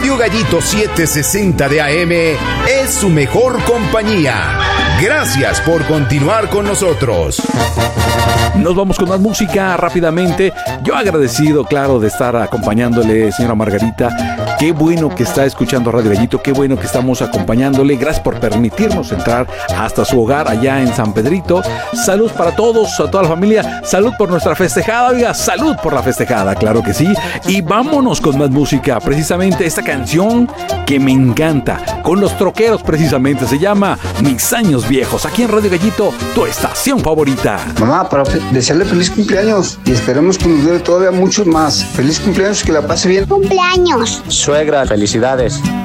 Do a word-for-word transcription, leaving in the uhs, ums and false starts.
Radio Gallito setecientos sesenta de A M es su mejor compañía. Gracias por continuar con nosotros. Nos vamos con más música rápidamente. Yo agradecido, claro, de estar acompañándole, señora Margarita. Qué bueno que está escuchando Radio Gallito, qué bueno que estamos acompañándole. Gracias por permitirnos entrar hasta su hogar allá en San Pedrito. Salud para todos, a toda la familia. Salud por nuestra festejada, oiga, salud por la festejada, claro que sí. Y vámonos con más música. Precisamente esta canción que me encanta, con los troqueros precisamente, se llama Mis Años Viejos. Aquí en Radio Gallito, tu estación favorita. Mamá, para desearle feliz cumpleaños y esperemos que nos dure todavía muchos más. Feliz cumpleaños, que la pase bien. Cumpleaños. Suegra, felicidades.